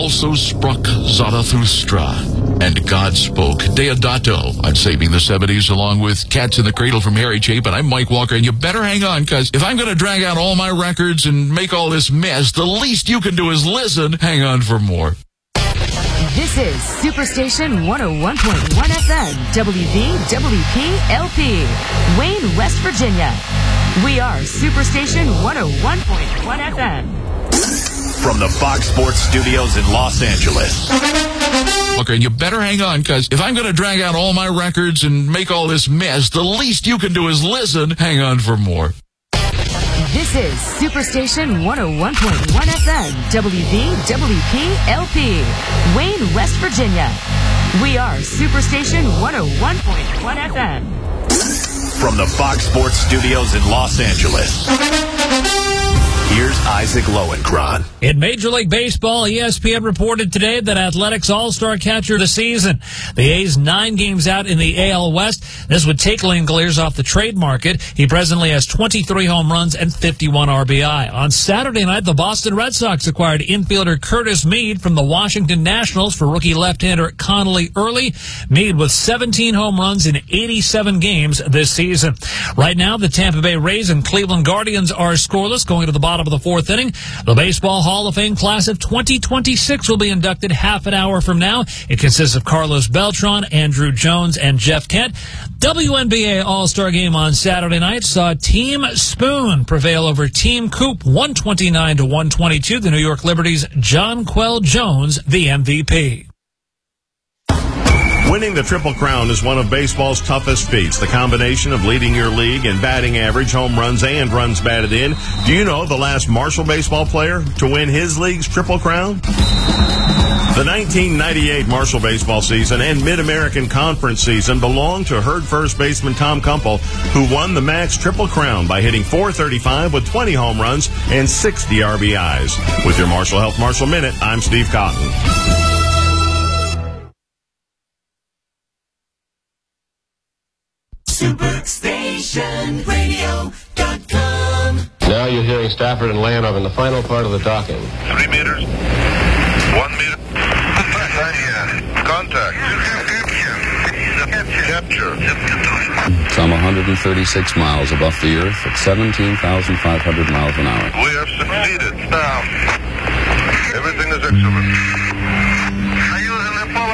also struck Zarathustra, and God spoke. Deodato on Saving the 70s, along with Cats in the Cradle from Harry Chapin. I'm Mike Walker, and you better hang on, because if I'm going to drag out all my records and make all this mess, the least you can do is listen. Hang on for more. This is Superstation 101.1 FM, WVWP-LP, Wayne, West Virginia. We are Superstation 101.1 FM. From the Fox Sports Studios in Los Angeles. Okay, and you better hang on, because if I'm going to drag out all my records and make all this mess, the least you can do is listen. Hang on for more. This is Superstation 101.1 FM, WVWP-LP, Wayne, West Virginia. We are Superstation 101.1 FM. From the Fox Sports Studios in Los Angeles. Here's Isaac Lowenkron. In Major League Baseball, ESPN reported today that Athletics All-Star catcher of the season. The A's 9 games out in the AL West. This would take Langeliers off the trade market. He presently has 23 home runs and 51 RBI. On Saturday night, the Boston Red Sox acquired infielder Curtis Mead from the Washington Nationals for rookie left-hander Connolly Early. Mead with 17 home runs in 87 games this season. Right now, the Tampa Bay Rays and Cleveland Guardians are scoreless going to the bottom of the 4th inning. The Baseball Hall of Fame class of 2026 will be inducted half an hour from now. It consists of Carlos Beltran, Andrew Jones, and Jeff Kent. WNBA All-Star Game on Saturday night saw Team Spoon prevail over Team Coop 129-122. The New York Liberty's Jonquel Jones, the MVP. Winning the Triple Crown is one of baseball's toughest feats. The combination of leading your league in batting average, home runs, and runs batted in. Do you know the last Marshall baseball player to win his league's Triple Crown? The 1998 Marshall baseball season and Mid-American Conference season belonged to Herd first baseman Tom Kumpel, who won the Max Triple Crown by hitting .435 with 20 home runs and 60 RBIs. With your Marshall Health Marshall Minute, I'm Steve Cotton. SuperstationRadio.com. Now you're hearing Stafford and Leonov in the final part of the docking. 3 meters. 1 meter. Contact. Capture. Some 136 miles above the Earth at 17,500 miles an hour. We have succeeded. Now, everything is excellent.